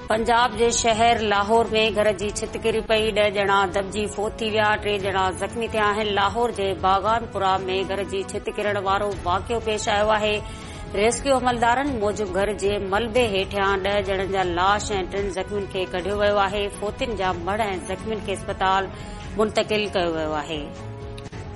पंजाब जे शहर लाहौर में घर जी छित किरी पई, 10 ॼणा दॿिजी फोत थी विया, 3 ॼणा ज़ख़्मी थिया आहिनि। लाहौर जे बागानपुरा में घर जी छित किरण वारो वाक़ियो पेश आयो आहे। रेस्क्यू अमलदारनि मूजिब घर जे मलबे हेठियां 10 ॼणनि जा लाश ऐं 3 ज़ख़्मियुनि खे कढियो वियो आहे। फोतियुनि जा मड़ ऐं ज़ख़्मियुनि खे अस्पताल मुंतक़िल कयो वियो आहे।